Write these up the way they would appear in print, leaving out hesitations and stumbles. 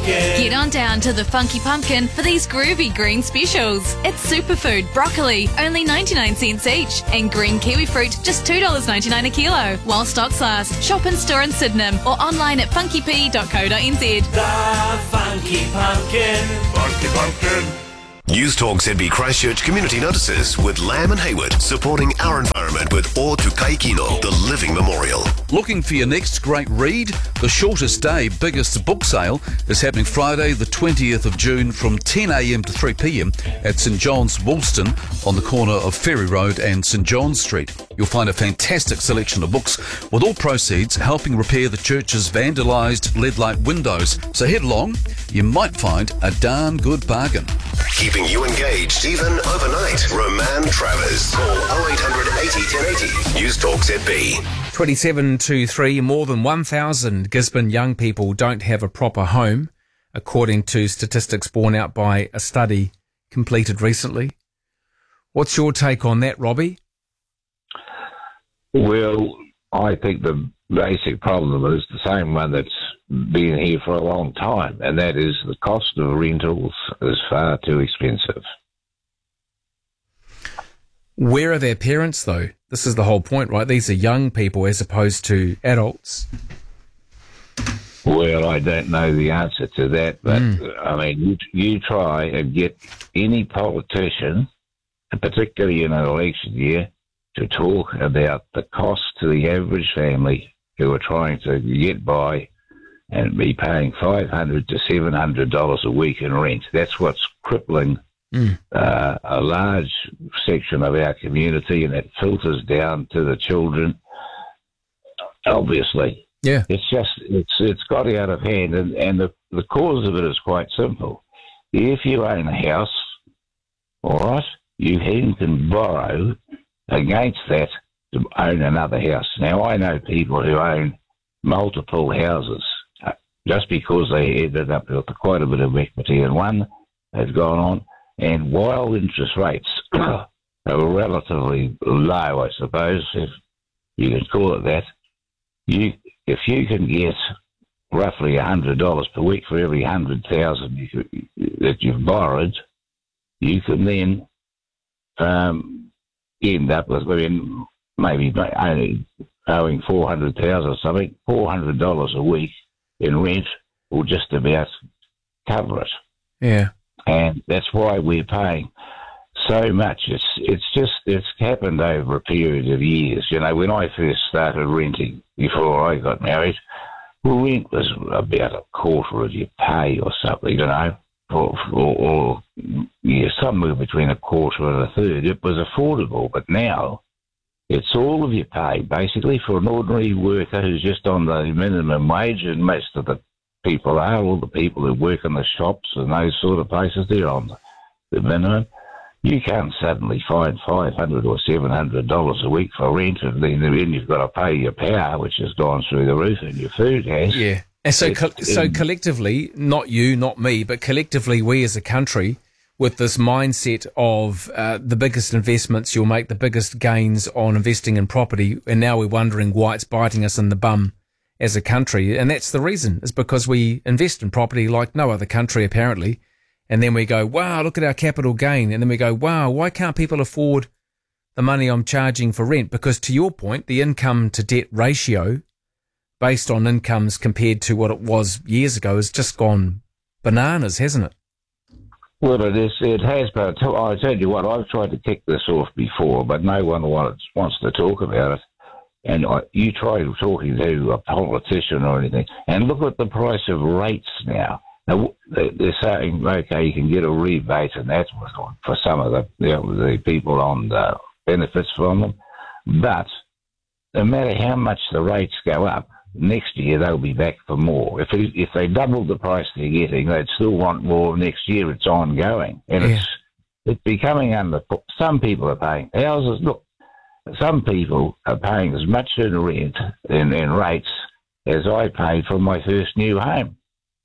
Get on down to the Funky Pumpkin for these groovy green specials. It's superfood broccoli, only 99 cents each, and green kiwi fruit, just $2.99 a kilo. While stocks last, shop in store in Sydenham or online at funkyp.co.nz. The Funky Pumpkin. Funky Pumpkin. News Talk ZB Christchurch Community Notices with Lamb and Hayward, supporting our environment with O Tukai Kino, the Living Memorial. Looking for your next great read? The Shortest Day Biggest Book Sale is happening Friday the 20th of June from 10am to 3pm at St John's Woolston on the corner of Ferry Road and St John's Street. You'll find a fantastic selection of books with all proceeds helping repair the church's vandalised lead light windows. So head along, you might find a darn good bargain. Keeping you engaged even overnight. Roman Travers. Call 0800 80 1080. News Talk ZB. 27 to 3, more than 1,000 Gisborne young people don't have a proper home, according to statistics borne out by a study completed recently. What's your take on that, Robbie? Well, I think the basic problem is the same one that's been here for a long time, and that is the cost of rentals is far too expensive. Where are their parents, though? This is the whole point, right? These are young people as opposed to adults. Well, I don't know the answer to that, but I mean, you try and get any politician, particularly in an election year, to talk about the cost to the average family who are trying to get by and be paying $500 to $700 a week in rent. That's what's crippling a large section of our community, and it filters down to the children. Obviously, yeah, it's got out of hand, and the cause of it is quite simple. If you own a house, all right, you then can borrow against that to own another house. Now, I know people who own multiple houses just because they ended up with quite a bit of equity in one, has gone on, and while interest rates are relatively low, I suppose, if you can call it that, if you can get roughly $100 per week for every $100,000 that you've borrowed, you can then end up with maybe only owing $400,000 or something. $400 a week in rent will just about cover it. Yeah. And that's why we're paying so much. It's happened over a period of years. You know, when I first started renting before I got married, rent was about a quarter of your pay or something, you know, or somewhere between a quarter and a third. It was affordable, but now it's all of your pay, basically, for an ordinary worker who's just on the minimum wage, and most of the people all the people who work in the shops and those sort of places, they're on the minimum. You can't suddenly find $500 or $700 a week for rent, and then you've got to pay your power, which has gone through the roof, and your food has. Yeah. And so collectively, not you, not me, but collectively we as a country, with this mindset of the biggest investments, you'll make the biggest gains on investing in property, and now we're wondering why it's biting us in the bum as a country. And that's the reason, is because we invest in property like no other country apparently, and then we go, wow, look at our capital gain, and then we go, wow, why can't people afford the money I'm charging for rent? Because to your point, the income to debt ratio based on incomes compared to what it was years ago has just gone bananas, hasn't it? Well, it has, but I tell you what, I've tried to kick this off before, but no one wants to talk about it. And you try talking to a politician or anything, and look at the price of rates now. Now they're saying, okay, you can get a rebate, and that's for some of the people on the benefits from them. But no matter how much the rates go up, next year they'll be back for more. If they doubled the price they're getting, they'd still want more next year. It's ongoing, and it's becoming some people are paying houses. Look, some people are paying as much in rent in rates as I paid for my first new home.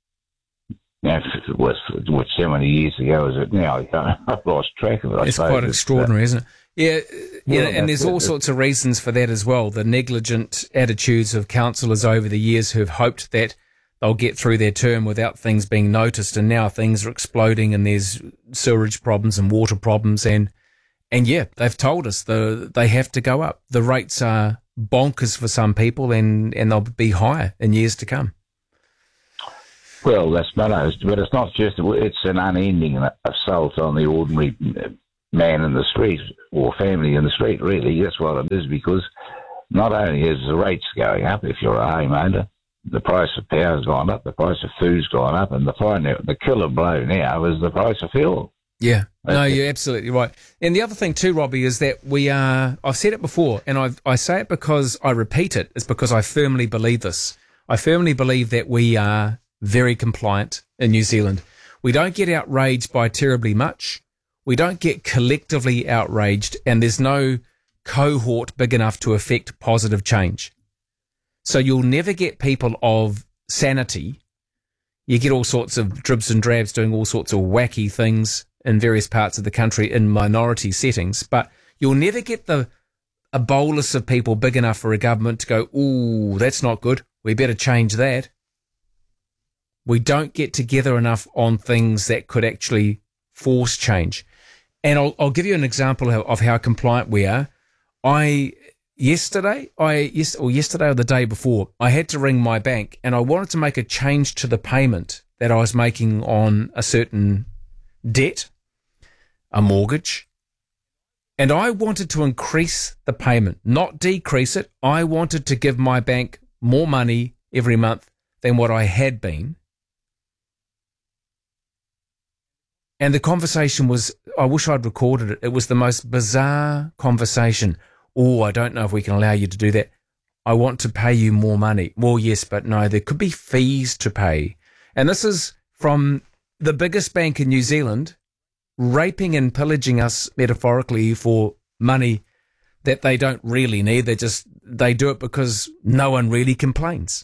Now, which how many years ago is it now? I've lost track of it. It's quite extraordinary, isn't it? Yeah, and there's all sorts of reasons for that as well. The negligent attitudes of councillors over the years who've hoped that they'll get through their term without things being noticed, and now things are exploding and there's sewerage problems and water problems, and yeah, they've told us they have to go up. The rates are bonkers for some people, and they'll be higher in years to come. Well, that's but it's not just, it's an unending assault on the ordinary man in the street or family in the street, really. That's what it is, because not only is the rates going up if you're a homeowner, the price of power's gone up, the price of food's gone up, and the killer blow now is the price of fuel. Yeah, no, you're absolutely right. And the other thing too, Robbie, is that I've said it before, and I say it because I repeat it, it's because I firmly believe this. I firmly believe that we are very compliant in New Zealand. We don't get outraged by terribly much. We don't get collectively outraged, and there's no cohort big enough to affect positive change. So you'll never get people of sanity. You get all sorts of dribs and drabs doing all sorts of wacky things in various parts of the country in minority settings, but you'll never get a bolus of people big enough for a government to go, ooh, that's not good, we better change that. We don't get together enough on things that could actually force change. And I'll give you an example of how compliant we are. Yesterday or the day before, I had to ring my bank and I wanted to make a change to the payment that I was making on a certain debt, a mortgage, and I wanted to increase the payment, not decrease it. I wanted to give my bank more money every month than what I had been. And the conversation was, I wish I'd recorded it. It was the most bizarre conversation. Oh, I don't know if we can allow you to do that. I want to pay you more money. Well, yes, but no, there could be fees to pay. And this is from the biggest bank in New Zealand, raping and pillaging us metaphorically for money that they don't really need. They do it because no one really complains.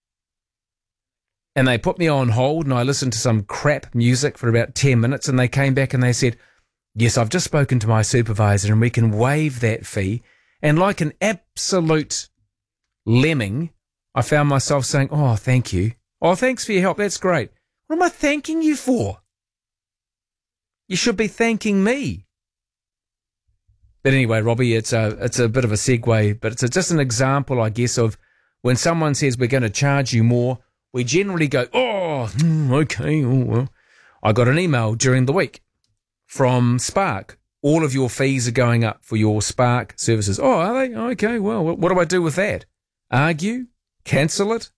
And they put me on hold and I listened to some crap music for about 10 minutes and they came back and they said, yes, I've just spoken to my supervisor and we can waive that fee. And like an absolute lemming, I found myself saying, oh, thank you. Oh, thanks for your help. That's great. What am I thanking you for? You should be thanking me. But anyway, Robbie, it's a bit of a segue, but it's just an example, I guess, of when someone says we're going to charge you more, we generally go, oh, okay, oh, well. I got an email during the week from Spark. All of your fees are going up for your Spark services. Oh, are they? Okay, well, what do I do with that? Argue? Cancel it?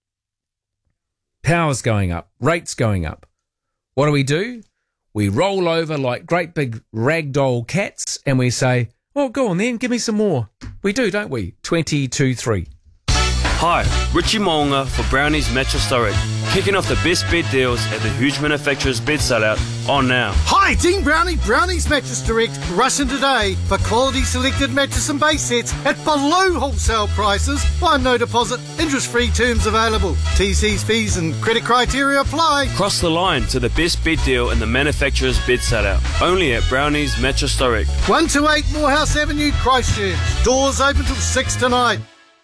Power's going up. Rates going up. What do? We roll over like great big ragdoll cats and we say, oh, go on then, give me some more. We do, don't we? 22.3. Hi, Richie Moonga for Brownie's Mattress Direct, kicking off the best bed deals at the huge manufacturer's bed sellout on now. Hi, Dean Brownie, Brownie's Mattress Direct, rushing today for quality selected mattress and base sets at below wholesale prices. By no deposit, interest-free terms available. TC's fees and credit criteria apply. Cross the line to the best bed deal in the manufacturer's bed sellout, only at Brownie's Mattress Direct. 128 Morehouse Avenue, Christchurch. Doors open till 6 tonight.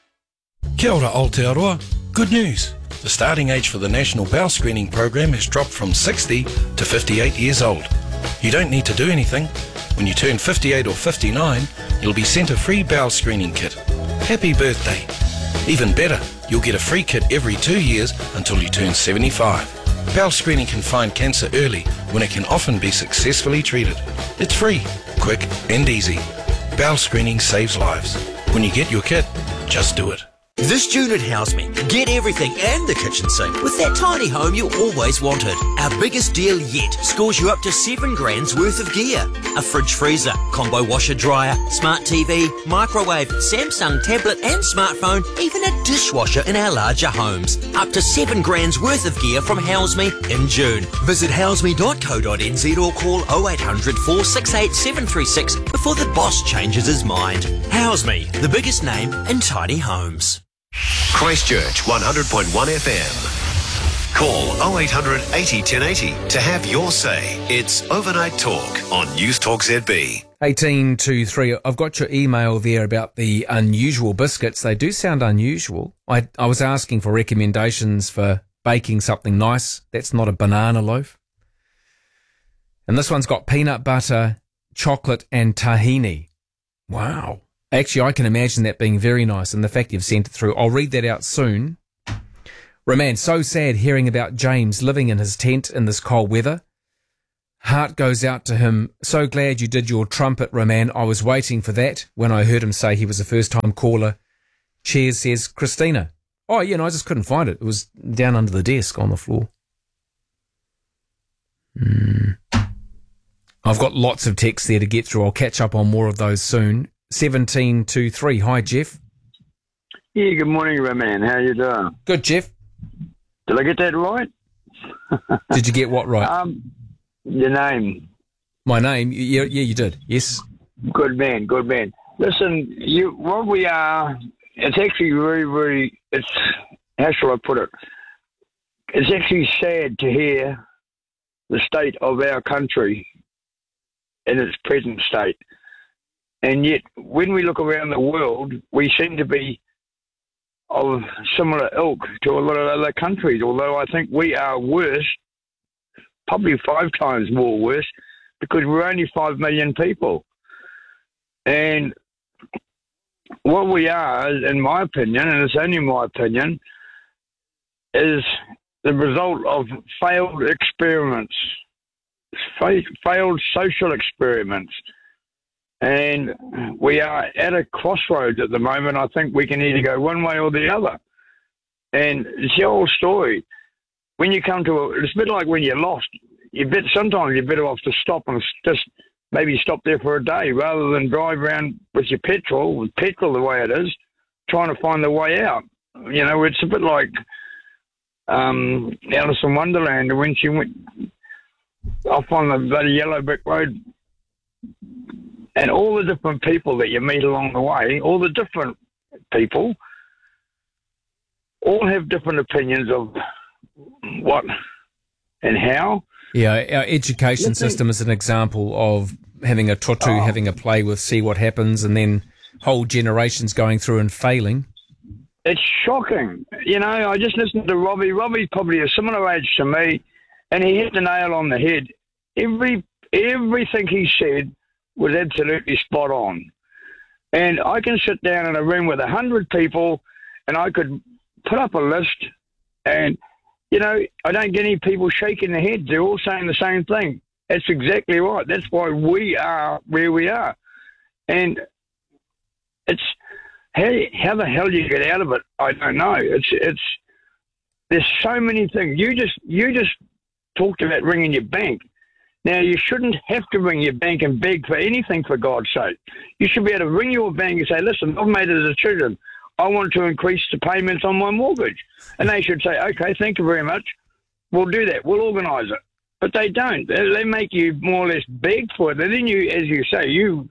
Kia ora Aotearoa. Good news. The starting age for the National Bowel Screening Program has dropped from 60 to 58 years old. You don't need to do anything. When you turn 58 or 59, you'll be sent a free bowel screening kit. Happy birthday. Even better, you'll get a free kit every 2 years until you turn 75. Bowel screening can find cancer early when it can often be successfully treated. It's free, quick and easy. Bowel screening saves lives. When you get your kit, just do it. This June at House Me, get everything and the kitchen sink with that tiny home you always wanted. Our biggest deal yet scores you up to $7,000 worth of gear. A fridge freezer, combo washer dryer, smart TV, microwave, Samsung tablet and smartphone, even a dishwasher in our larger homes. Up to $7,000 worth of gear from House Me in June. Visit houseme.co.nz or call 0800 468 736 before the boss changes his mind. House Me, the biggest name in tiny homes. Christchurch 100.1 FM. Call 0800 80 1080 to have your say. It's Overnight Talk on News Talk ZB. 1823. I've got your email there about the unusual biscuits. They do sound unusual. I was asking for recommendations for baking something nice. That's not a banana loaf. And this one's got peanut butter, chocolate, and tahini. Wow. Actually, I can imagine that being very nice, and the fact you've sent it through. I'll read that out soon. Roman, so sad hearing about James living in his tent in this cold weather. Heart goes out to him. So glad you did your trumpet, Roman. I was waiting for that when I heard him say he was a first-time caller. Cheers, says Christina. Oh, yeah, no, I just couldn't find it. It was down under the desk on the floor. I've got lots of texts there to get through. I'll catch up on more of those soon. 1723. Hi, Jeff. Yeah, good morning, Roman. How you doing? Good, Jeff. Did I get that right? Did you get what right? Your name. My name? Yeah, you did. Yes. Good man, good man. Listen, what we are, it's actually very, very, how shall I put it? It's actually sad to hear the state of our country in its present state. And yet, when we look around the world, we seem to be of similar ilk to a lot of other countries, although I think we are worse, probably 5 times more worse, because we're only 5 million people. And what we are, in my opinion, and it's only my opinion, is the result of failed experiments, failed social experiments. And we are at a crossroads at the moment. I think we can either go one way or the other. And it's the old story. When you come to it's a bit like when you're lost. Sometimes you're better off to stop and just maybe stop there for a day rather than drive around with your petrol the way it is, trying to find the way out. You know, it's a bit like Alice in Wonderland when she went off on the bloody yellow brick road. And all the different people that you meet along the way, all the different people, all have different opinions of what and how. Yeah, our education system is an example of having a tutu, having a play with, see what happens, and then whole generations going through and failing. It's shocking. You know, I just listened to Robbie. Robbie's probably a similar age to me, and he hit the nail on the head. Everything he said was absolutely spot on. And I can sit down in a room with 100 people and I could put up a list and, you know, I don't get any people shaking their heads. They're all saying the same thing. That's exactly right. That's why we are where we are. And it's, how the hell you get out of it, I don't know. There's so many things. You just talked about ringing your bank. Now, you shouldn't have to ring your bank and beg for anything, for God's sake. You should be able to ring your bank and say, listen, I've made a decision. I want to increase the payments on my mortgage. And they should say, okay, thank you very much. We'll do that. We'll organise it. But they don't. They make you more or less beg for it. And then you, as you say, you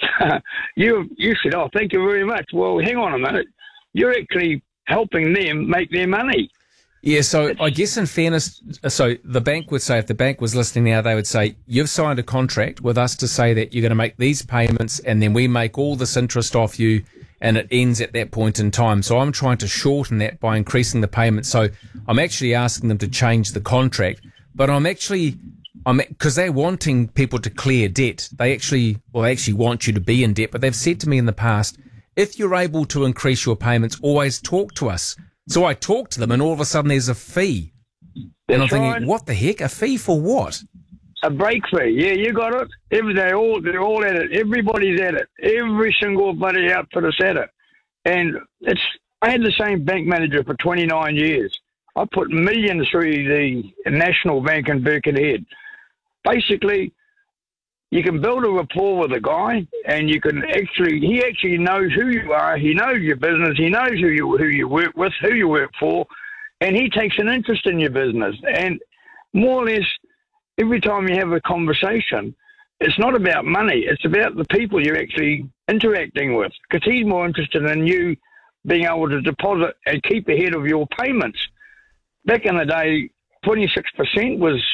said, oh, thank you very much. Well, hang on a minute. You're actually helping them make their money. Yeah, so I guess in fairness, so the bank would say, if the bank was listening now, they would say, you've signed a contract with us to say that you're going to make these payments and then we make all this interest off you and it ends at that point in time. So I'm trying to shorten that by increasing the payment. So I'm actually asking them to change the contract, but because they're wanting people to clear debt. They actually want you to be in debt, but they've said to me in the past, if you're able to increase your payments, always talk to us. So I talk to them, and all of a sudden there's a fee. And I'm thinking, what the heck? A fee for what? A break fee. Yeah, you got it. They're all at it. Everybody's at it. Every single bloody outfit is at it. And I had the same bank manager for 29 years. I put millions through the National Bank in Birkenhead. Basically, you can build a rapport with a guy, and he actually knows who you are. He knows your business. He knows who you work with, who you work for, and he takes an interest in your business. And more or less, every time you have a conversation, it's not about money. It's about the people you're actually interacting with, because he's more interested in you being able to deposit and keep ahead of your payments. Back in the day, 26% was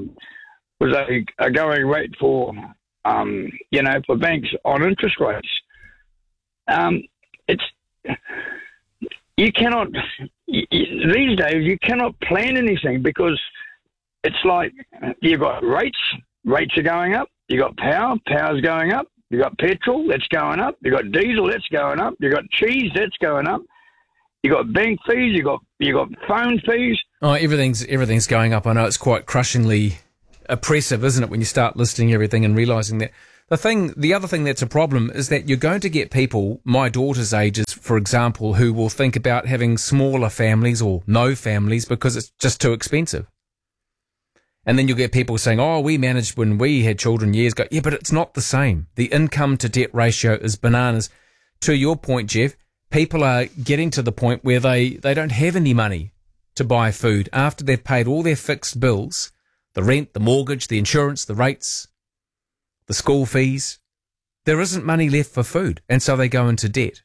a going rate for banks on interest rates. you cannot, these days, you cannot plan anything because it's like you've got rates are going up, you've got power's going up, you've got petrol, that's going up, you've got diesel, that's going up, you've got cheese, that's going up, you've got bank fees, you've got phone fees. Oh, everything's going up. I know it's quite crushingly oppressive, isn't it, when you start listing everything and realising that. The other thing that's a problem is that you're going to get people, my daughter's ages, for example, who will think about having smaller families or no families because it's just too expensive. And then you'll get people saying, oh, we managed when we had children years ago. Yeah, but it's not the same. The income to debt ratio is bananas. To your point, Jeff, people are getting to the point where they don't have any money to buy food after they've paid all their fixed bills, the rent, the mortgage, the insurance, the rates, the school fees. There isn't money left for food, and so they go into debt.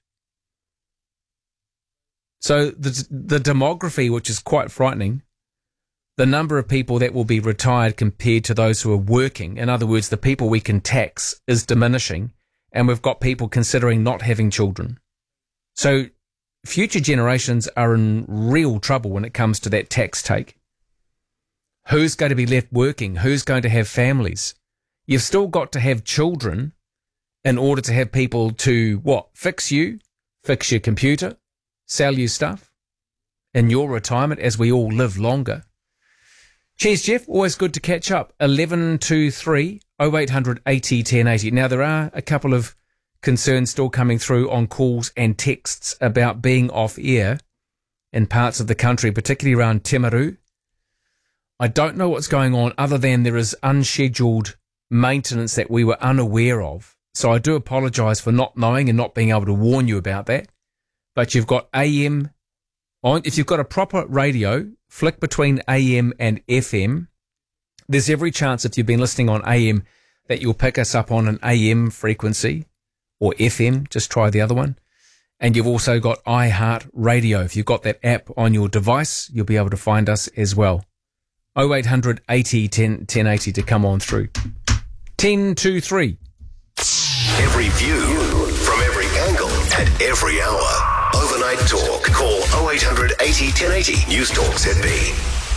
So the demography, which is quite frightening, the number of people that will be retired compared to those who are working, in other words, the people we can tax, is diminishing, and we've got people considering not having children. So future generations are in real trouble when it comes to that tax take. Who's going to be left working? Who's going to have families? You've still got to have children in order to have people to, fix your computer, sell you stuff in your retirement as we all live longer. Cheers, Jeff. Always good to catch up. 1123 0800 80 1080. Now, there are a couple of concerns still coming through on calls and texts about being off air in parts of the country, particularly around Timaru. I don't know what's going on other than there is unscheduled maintenance that we were unaware of. So I do apologise for not knowing and not being able to warn you about that. But you've got AM on. If you've got a proper radio, flick between AM and FM. There's every chance if you've been listening on AM that you'll pick us up on an AM frequency or FM. Just try the other one. And you've also got iHeart Radio. If you've got that app on your device, you'll be able to find us as well. 0800 80 1080 to come on through. 1023. Every view from every angle at every hour. Overnight Talk. Call 0800 80 1080. News Talk ZB.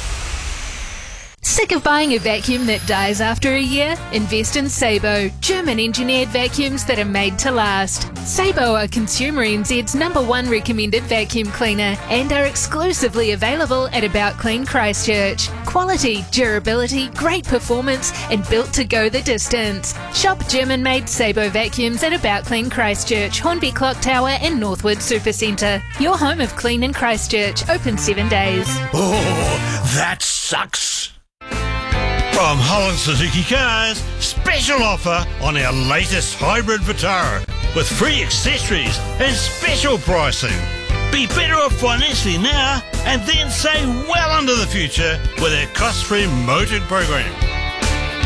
Sick of buying a vacuum that dies after a year? Invest in Sabo, German-engineered vacuums that are made to last. Sabo are Consumer NZ's #1 recommended vacuum cleaner and are exclusively available at About Clean Christchurch. Quality, durability, great performance, and built to go the distance. Shop German-made Sabo vacuums at About Clean Christchurch, Hornby Clock Tower and Northwood Supercentre. Your home of clean in Christchurch, open 7 days. Oh, that sucks. From Holland Suzuki Cars, special offer on our latest hybrid Vitara with free accessories and special pricing. Be better off financially now and then save well into the future with our cost-free motored program.